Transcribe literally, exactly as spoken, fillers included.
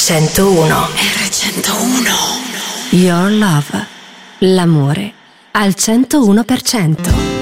centouno. erre centouno. Your Love. L'amore al centouno per cento.